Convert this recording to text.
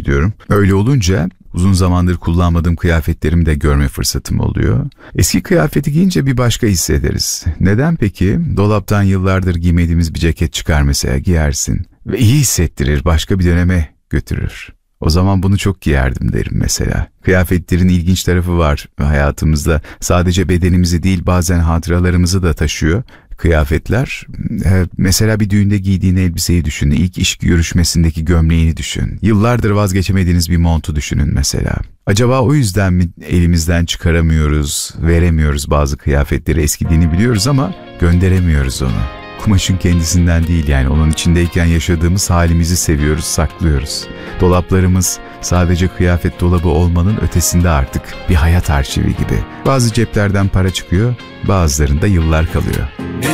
ediyorum. Öyle olunca uzun zamandır kullanmadığım kıyafetlerimi de görme fırsatım oluyor. Eski kıyafeti giyince bir başka hissederiz. Neden peki? Dolaptan yıllardır giymediğimiz bir ceket çıkar mesela, giyersin. Ve iyi hissettirir, başka bir döneme götürür. O zaman bunu çok giyerdim derim mesela. Kıyafetlerin ilginç tarafı var hayatımızda. Sadece bedenimizi değil, bazen hatıralarımızı da taşıyor. Kıyafetler, mesela bir düğünde giydiğin elbiseyi düşün, ilk iş görüşmesindeki gömleğini düşün, yıllardır vazgeçemediğiniz bir montu düşünün mesela. Acaba o yüzden mi elimizden çıkaramıyoruz, veremiyoruz bazı kıyafetleri, eskidiğini biliyoruz ama gönderemiyoruz onu. Kumaşın kendisinden değil, yani onun içindeyken yaşadığımız halimizi seviyoruz, saklıyoruz. Dolaplarımız sadece kıyafet dolabı olmanın ötesinde artık bir hayat arşivi gibi. Bazı ceplerden para çıkıyor, bazılarında yıllar kalıyor.